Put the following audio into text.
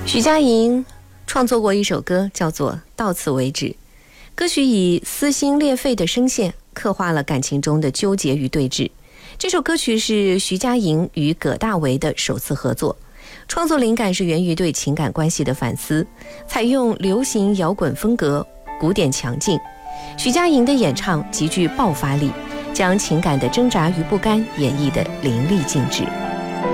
徐佳莹创作过一首歌，叫做《到此为止》。歌曲以撕心裂肺的声线刻画了感情中的纠结与对峙。这首歌曲是徐佳莹与葛大为的首次合作，创作灵感是源于对情感关系的反思，采用流行摇滚风格，鼓点强劲。徐佳莹的演唱极具爆发力，将情感的挣扎与不甘演绎得淋漓尽致。